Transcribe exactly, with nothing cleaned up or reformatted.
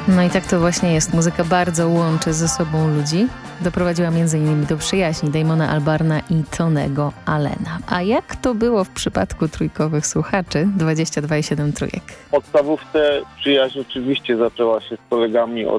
No i tak to właśnie jest. Muzyka bardzo łączy ze sobą ludzi. Doprowadziła między innymi do przyjaźni Damona Albarna i Tonego Allena. A jak to było w przypadku trójkowych słuchaczy dwadzieścia dwa i siedem trójek? W podstawówce przyjaźń oczywiście zaczęła się z kolegami od